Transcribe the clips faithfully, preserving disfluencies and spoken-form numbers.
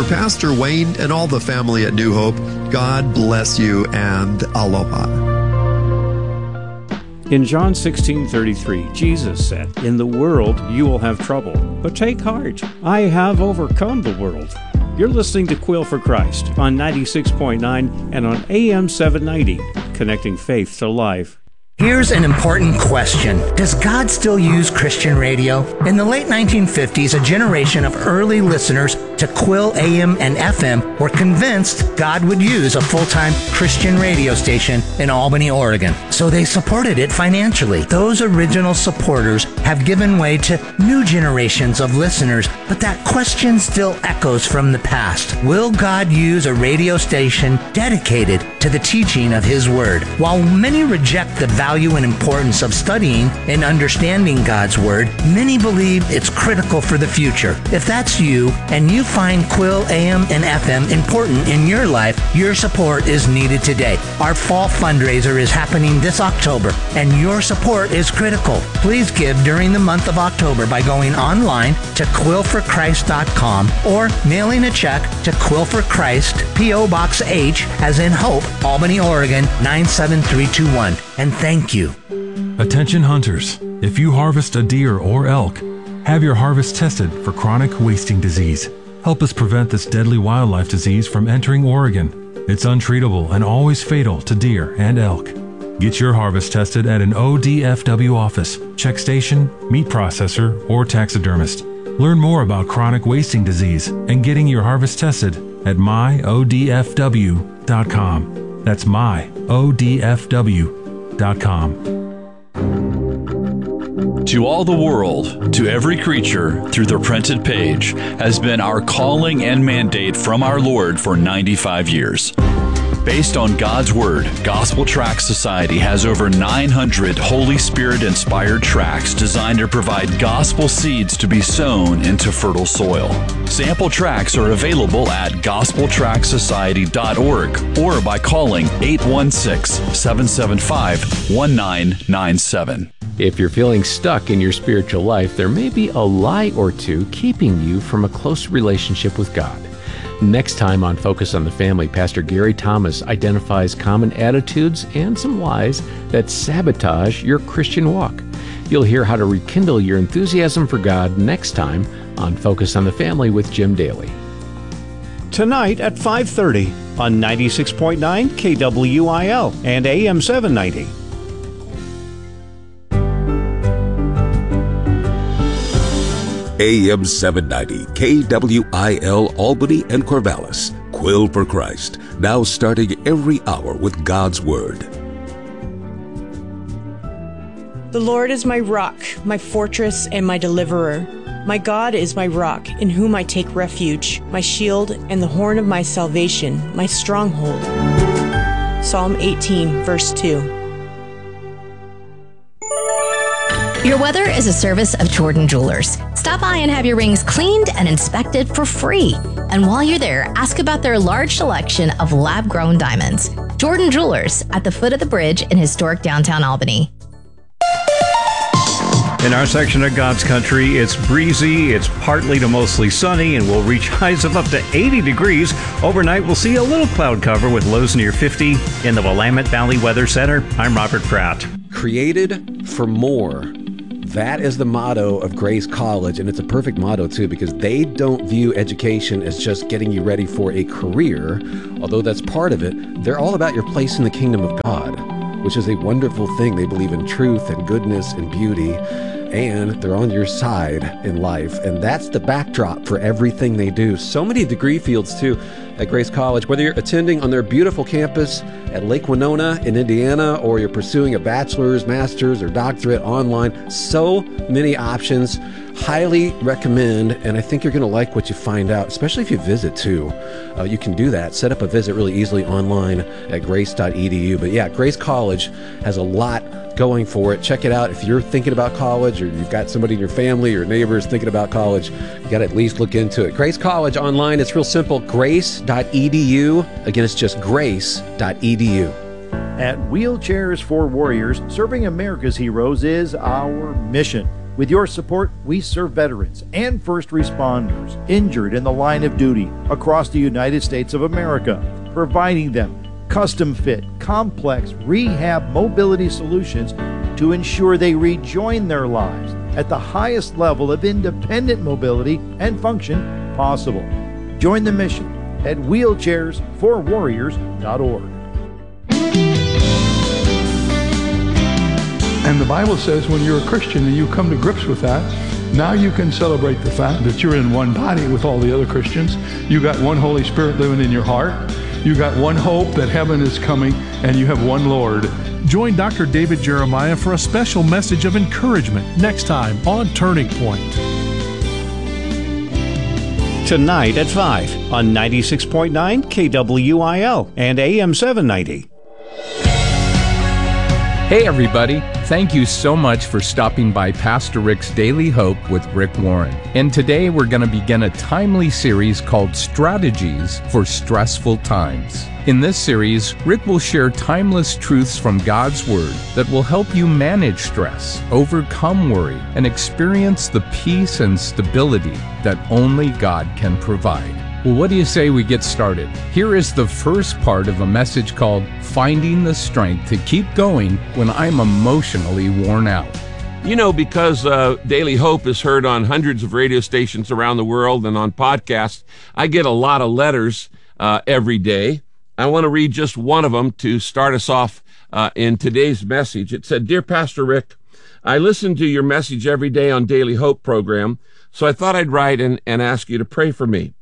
For Pastor Wayne and all the family at New Hope, God bless you and aloha. In John sixteen thirty-three, Jesus said, "In the world you will have trouble, but take heart. I have overcome the world." You're listening to Quill for Christ on ninety-six point nine and on A M seven ninety, connecting faith to life. Here's an important question. Does God still use Christian radio? In the late nineteen fifties, a generation of early listeners to Quill A M and F M were convinced God would use a full-time Christian radio station in Albany, Oregon. So they supported it financially. Those original supporters have given way to new generations of listeners, but that question still echoes from the past. Will God use a radio station dedicated to the teaching of His Word? While many reject the value and importance of studying and understanding God's Word, many believe it's critical for the future. If that's you, and you find Quill A M and F M important in your life, your support is needed today. Our fall fundraiser is happening this October, and your support is critical. Please give during the month of October by going online to quill for christ dot com or mailing a check to Quill for Christ, P O Box H, as in Hope, Albany, Oregon, nine seven three two one. And thank you. Attention hunters, if you harvest a deer or elk, have your harvest tested for chronic wasting disease. Help us prevent this deadly wildlife disease from entering Oregon. It's untreatable and always fatal to deer and elk. Get your harvest tested at an O D F W office, check station, meat processor, or taxidermist. Learn more about chronic wasting disease and getting your harvest tested at my O D F W dot com. That's my O D F W dot com. To all the world, to every creature, through the printed page, has been our calling and mandate from our Lord for ninety-five years. Based on God's Word, Gospel Tract Society has over nine hundred Holy Spirit-inspired tracts designed to provide gospel seeds to be sown into fertile soil. Sample tracts are available at gospel tract society dot org or by calling eight one six, seven seven five, one nine nine seven. If you're feeling stuck in your spiritual life, there may be a lie or two keeping you from a close relationship with God. Next time on Focus on the Family, Pastor Gary Thomas identifies common attitudes and some lies that sabotage your Christian walk. You'll hear how to rekindle your enthusiasm for God next time on Focus on the Family with Jim Daly. Tonight at five thirty on ninety-six point nine K W I L and A M seven ninety. A M seven ninety, K W I L Albany and Corvallis. Quill for Christ, now starting every hour with God's Word. The Lord is my rock, my fortress, and my deliverer. My God is my rock, in whom I take refuge, my shield and the horn of my salvation, my stronghold. Psalm eighteen, verse two. Your weather is a service of Jordan Jewelers. Stop by and have your rings cleaned and inspected for free. And while you're there, ask about their large selection of lab-grown diamonds. Jordan Jewelers at the foot of the bridge in historic downtown Albany. In our section of God's Country, it's breezy, it's partly to mostly sunny, and we'll reach highs of up to eighty degrees. Overnight, we'll see a little cloud cover with lows near fifty. In the Willamette Valley Weather Center, I'm Robert Pratt. Created for more. That is the motto of Grace College, and it's a perfect motto, too, because they don't view education as just getting you ready for a career, although that's part of it. They're all about your place in the kingdom of God, which is a wonderful thing. They believe in truth and goodness and beauty, and they're on your side in life, and that's the backdrop for everything they do. So many degree fields, too, at Grace College, whether you're attending on their beautiful campus at Lake Winona in Indiana, or you're pursuing a bachelor's, master's, or doctorate online. So many options. Highly recommend, and I think you're going to like what you find out, especially if you visit too. Uh, you can do that. Set up a visit really easily online at grace dot e d u. But yeah, Grace College has a lot going for it. Check it out. If you're thinking about college, or you've got somebody in your family or neighbors thinking about college, you got to at least look into it. Grace College online, it's real simple. grace dot e d u. Again, it's just grace dot e d u. At Wheelchairs for Warriors, serving America's heroes is our mission. With your support, we serve veterans and first responders injured in the line of duty across the United States of America, providing them custom-fit, complex rehab mobility solutions to ensure they rejoin their lives at the highest level of independent mobility and function possible. Join the mission at wheelchairs for warriors dot org. And the Bible says when you're a Christian and you come to grips with that, now you can celebrate the fact that you're in one body with all the other Christians. You got one Holy Spirit living in your heart. You got one hope that heaven is coming, and you have one Lord. Join Doctor David Jeremiah for a special message of encouragement next time on Turning Point. Tonight at five on ninety-six point nine K W I L and A M seven ninety. Hey everybody, thank you so much for stopping by Pastor Rick's Daily Hope with Rick Warren. And today we're going to begin a timely series called Strategies for Stressful Times. In this series, Rick will share timeless truths from God's Word that will help you manage stress, overcome worry, and experience the peace and stability that only God can provide. Well, what do you say we get started? Here is the first part of a message called Finding the Strength to Keep Going When I'm Emotionally Worn Out. You know, because uh, Daily Hope is heard on hundreds of radio stations around the world and on podcasts, I get a lot of letters uh, every day. I want to read just one of them to start us off uh, in today's message. It said, "Dear Pastor Rick, I listen to your message every day on Daily Hope program, so I thought I'd write and, and ask you to pray for me.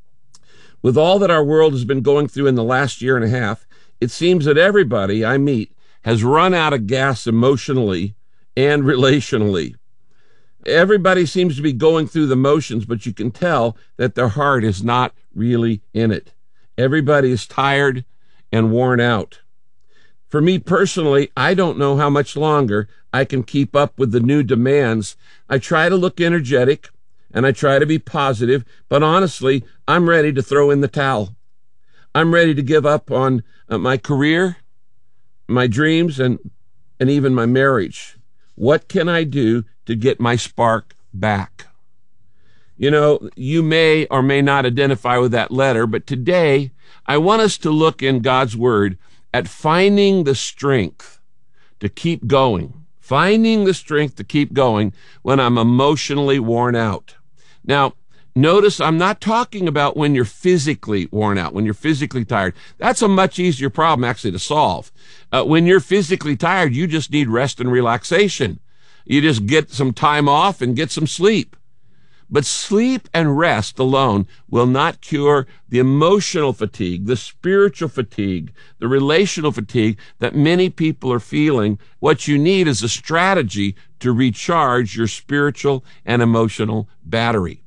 With all that our world has been going through in the last year and a half, it seems that everybody I meet has run out of gas emotionally and relationally. Everybody seems to be going through the motions, but you can tell that their heart is not really in it. Everybody is tired and worn out. For me personally, I don't know how much longer I can keep up with the new demands. I try to look energetic, and I try to be positive, but honestly, I'm ready to throw in the towel. I'm ready to give up on uh, my career, my dreams, and, and even my marriage. What can I do to get my spark back?" You know, you may or may not identify with that letter, but today I want us to look in God's Word at finding the strength to keep going. Finding the strength to keep going when I'm emotionally worn out. Now, notice I'm not talking about when you're physically worn out, when you're physically tired. That's a much easier problem, actually, to solve. Uh, when you're physically tired, you just need rest and relaxation. You just get some time off and get some sleep. But sleep and rest alone will not cure the emotional fatigue, the spiritual fatigue, the relational fatigue that many people are feeling. What you need is a strategy to recharge your spiritual and emotional battery.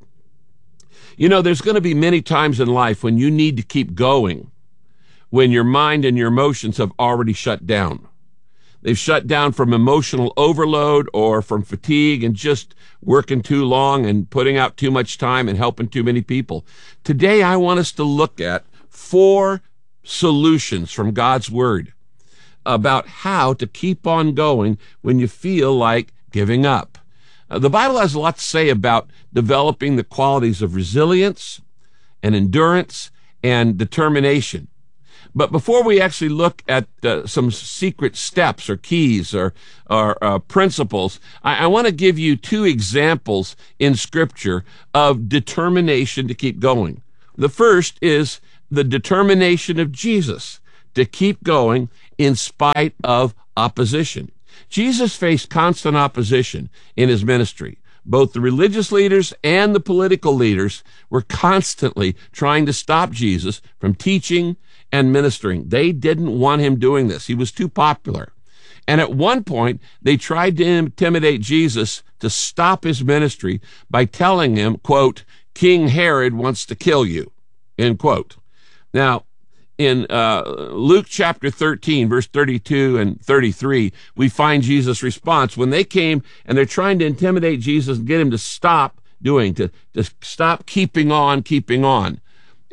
You know, there's going to be many times in life when you need to keep going, when your mind and your emotions have already shut down. They've shut down from emotional overload or from fatigue and just working too long and putting out too much time and helping too many people. Today, I want us to look at four solutions from God's Word about how to keep on going when you feel like giving up. Uh, the Bible has a lot to say about developing the qualities of resilience and endurance and determination. But before we actually look at uh, some secret steps or keys or, or uh, principles, I, I want to give you two examples in Scripture of determination to keep going. The first is the determination of Jesus to keep going in spite of opposition. Jesus faced constant opposition in his ministry. Both the religious leaders and the political leaders were constantly trying to stop Jesus from teaching and ministering. They didn't want him doing this. He was too popular. And at one point, they tried to intimidate Jesus to stop his ministry by telling him, quote, "King Herod wants to kill you," end quote. Now, in uh, Luke chapter thirteen, verse thirty-two and thirty-three, we find Jesus' response. When they came and they're trying to intimidate Jesus and get him to stop doing, to, to stop keeping on, keeping on. And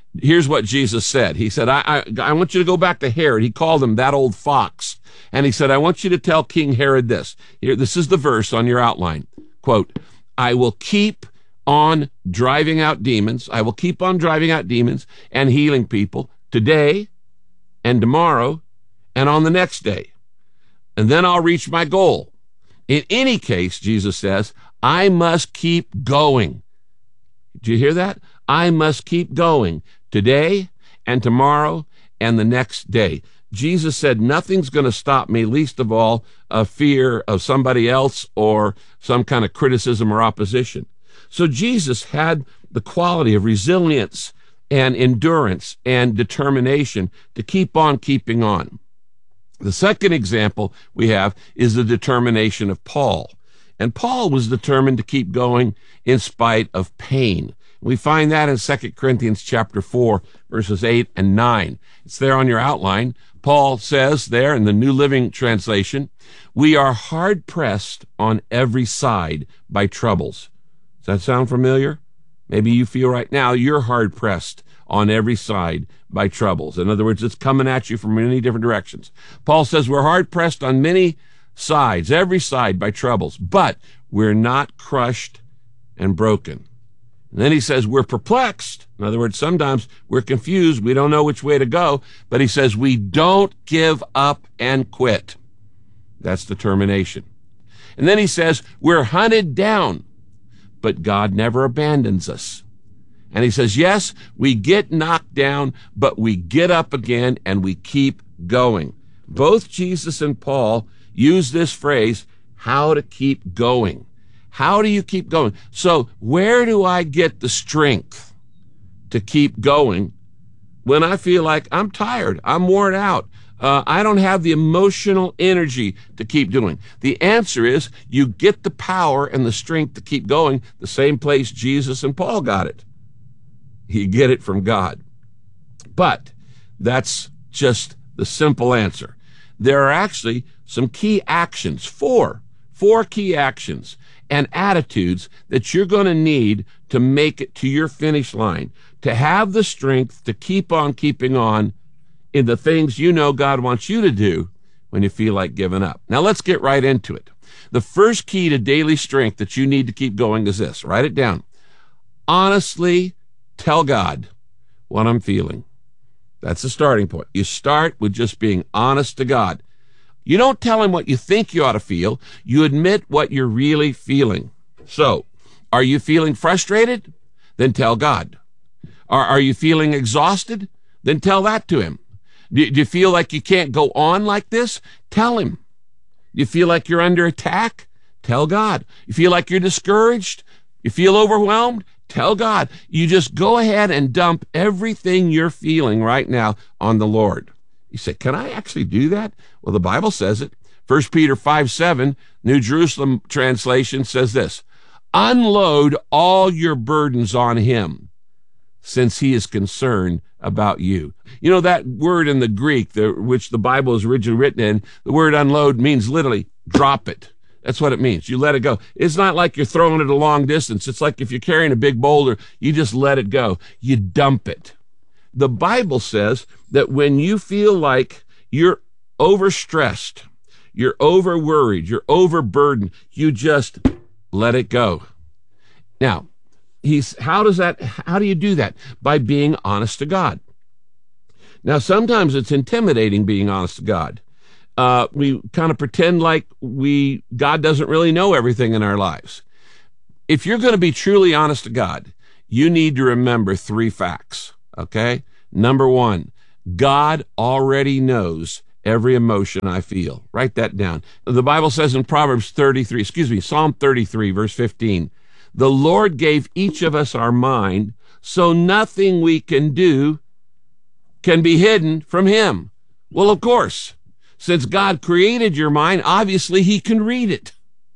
Here's what Jesus said. He said, I, I, I want you to go back to Herod. He called him that old fox. And he said, I want you to tell King Herod this. Here, this is the verse on your outline. Quote, I will keep on driving out demons. I will keep on driving out demons and healing people today and tomorrow and on the next day. And then I'll reach my goal. In any case, Jesus says, I must keep going. Do you hear that? I must keep going today and tomorrow and the next day. Jesus said, nothing's going to stop me, least of all a fear of somebody else or some kind of criticism or opposition. So Jesus had the quality of resilience and endurance and determination to keep on keeping on. The second example we have is the determination of Paul. And Paul was determined to keep going in spite of pain. We find that in Second Corinthians chapter four, verses eight and nine. It's there on your outline. Paul says there in the New Living Translation, we are hard-pressed on every side by troubles. Does that sound familiar? Maybe you feel right now you're hard-pressed on every side by troubles. In other words, it's coming at you from many different directions. Paul says we're hard-pressed on many sides, every side by troubles, but we're not crushed and broken. And then he says we're perplexed. In other words, sometimes we're confused. We don't know which way to go. But he says we don't give up and quit. That's determination. And then he says we're hunted down, but God never abandons us. And he says, yes, we get knocked down, but we get up again and we keep going. Both Jesus and Paul use this phrase, how to keep going. How do you keep going? So where do I get the strength to keep going when I feel like I'm tired, I'm worn out, uh, I don't have the emotional energy to keep doing? The answer is you get the power and the strength to keep going the same place Jesus and Paul got it. You get it from God. But that's just the simple answer. There are actually some key actions, four, four key actions and attitudes that you're going to need to make it to your finish line, to have the strength to keep on keeping on in the things you know God wants you to do when you feel like giving up. Now let's get right into it. The first key to daily strength that you need to keep going is this. Write it down. Honestly tell God what I'm feeling. That's the starting point. You start with just being honest to God. You don't tell him what you think you ought to feel. You admit what you're really feeling. So, are you feeling frustrated? Then tell God. Are, are you feeling exhausted? Then tell that to him. Do, do you feel like you can't go on like this? Tell him. Do you feel like you're under attack? Tell God. You feel like you're discouraged? You feel overwhelmed? Tell God. You just go ahead and dump everything you're feeling right now on the Lord. You say, can I actually do that? Well, the Bible says it. First Peter five seven, New Jerusalem translation says this, unload all your burdens on him, since he is concerned about you. You know, that word in the Greek, the, which the Bible is originally written in, the word unload means literally drop it. That's what it means. You let it go. It's not like you're throwing it a long distance. It's like if you're carrying a big boulder, you just let it go. You dump it. The Bible says that when you feel like you're overstressed, you're overworried, you're overburdened, you just let it go. Now, he's how does that how do you do that? By being honest to God. Now, sometimes it's intimidating being honest to God. Uh, we kind of pretend like we God doesn't really know everything in our lives. If you're going to be truly honest to God, you need to remember three facts. Okay? Number one, God already knows every emotion I feel. Write that down. The Bible says in Proverbs thirty-three, excuse me, Psalm thirty-three, verse fifteen, the Lord gave each of us our mind, so nothing we can do can be hidden from him. Well, of course, since God created your mind, obviously he can read it.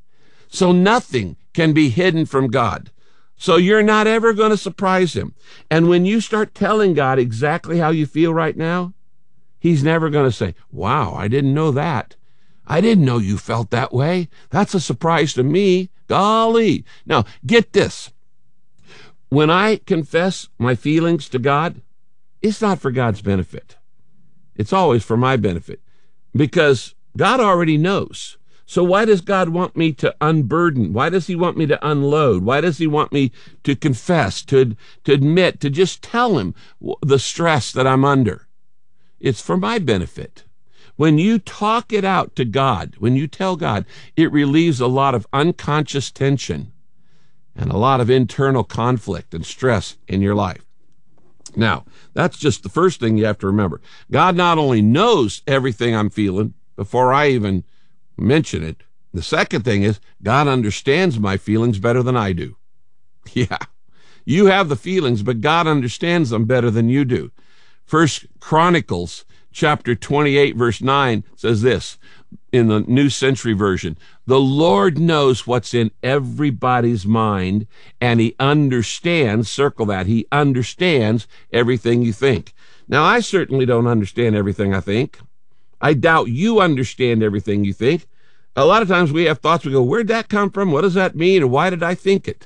So nothing can be hidden from God. So you're not ever going to surprise him. And when you start telling God exactly how you feel right now, he's never going to say, wow, I didn't know that. I didn't know you felt that way. That's a surprise to me. Golly. Now, get this. When I confess my feelings to God, it's not for God's benefit. It's always for my benefit, because God already knows. So why does God want me to unburden? Why does he want me to unload? Why does he want me to confess, to, to admit, to just tell him the stress that I'm under? It's for my benefit. When you talk it out to God, when you tell God, it relieves a lot of unconscious tension and a lot of internal conflict and stress in your life. Now, that's just the first thing you have to remember. God not only knows everything I'm feeling before I even mention it, the second thing is God understands my feelings better than I do. Yeah, you have the feelings, but God understands them better than you do. First Chronicles chapter twenty-eight, verse nine says this in the New Century Version: the Lord knows what's in everybody's mind, and he understands, circle that, he understands everything you think. Now, I certainly don't understand everything I think. I doubt you understand everything you think. A lot of times we have thoughts, we go, where'd that come from? What does that mean? And why did I think it?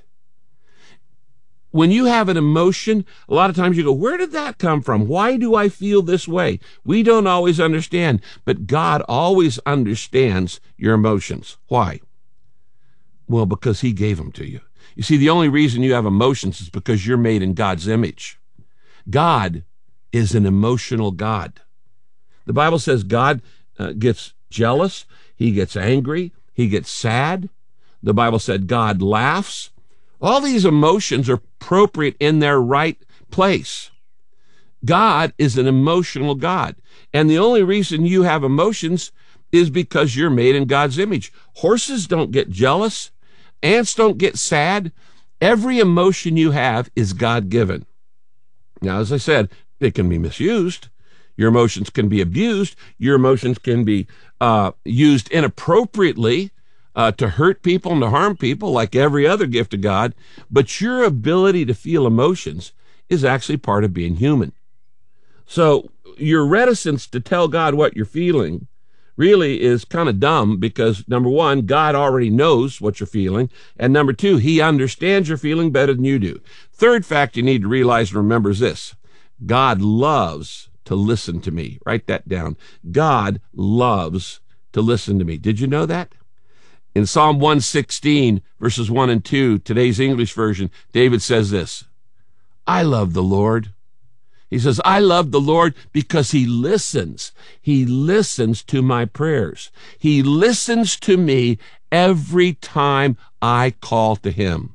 When you have an emotion, a lot of times you go, where did that come from? Why do I feel this way? We don't always understand, but God always understands your emotions. Why? Well, because he gave them to you. You see, the only reason you have emotions is because you're made in God's image. God is an emotional God. The Bible says God uh, gets jealous, he gets angry, he gets sad. The Bible said God laughs. All these emotions are appropriate in their right place. God is an emotional God. And the only reason you have emotions is because you're made in God's image. Horses don't get jealous. Ants don't get sad. Every emotion you have is God-given. Now, as I said, it can be misused. Your emotions can be abused. Your emotions can be uh, used inappropriately uh, to hurt people and to harm people, like every other gift of God. But your ability to feel emotions is actually part of being human. So your reticence to tell God what you're feeling really is kind of dumb, because number one, God already knows what you're feeling. And number two, he understands your feeling better than you do. Third fact you need to realize and remember is this: God loves to listen to me. Write that down. God loves to listen to me. Did you know that? In Psalm one sixteen, verses one and two, today's English version, David says this: I love the Lord. He says, I love the Lord because he listens. He listens to my prayers. He listens to me every time I call to him.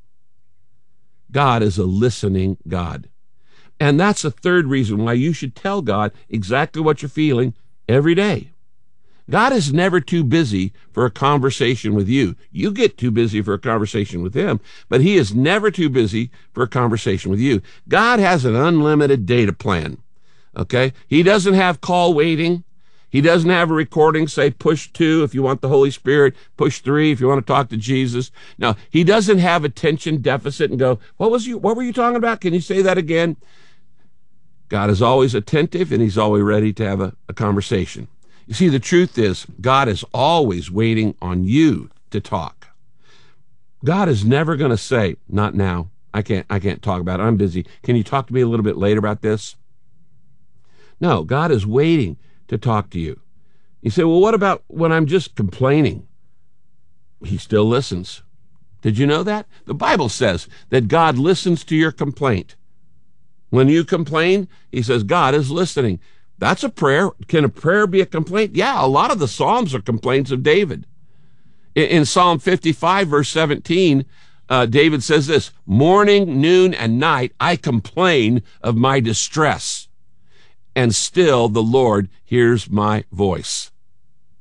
God is a listening God. And that's the third reason why you should tell God exactly what you're feeling every day. God is never too busy for a conversation with you. You get too busy for a conversation with him, but he is never too busy for a conversation with you. God has an unlimited data plan, okay? He doesn't have call waiting. He doesn't have a recording, say push two if you want the Holy Spirit, push three if you want to talk to Jesus. No, he doesn't have attention deficit and go, what was you, what were you talking about? Can you say that again? God is always attentive, and he's always ready to have a, a conversation. You see, the truth is, God is always waiting on you to talk. God is never going to say, not now. I can't, I can't talk about it. I'm busy. Can you talk to me a little bit later about this? No, God is waiting to talk to you. You say, well, what about when I'm just complaining? He still listens. Did you know that? The Bible says that God listens to your complaint. When you complain, he says, God is listening. That's a prayer. Can a prayer be a complaint? Yeah, a lot of the Psalms are complaints of David. In, in Psalm fifty-five, verse seventeen, uh, David says this: morning, noon, and night I complain of my distress, and still the Lord hears my voice.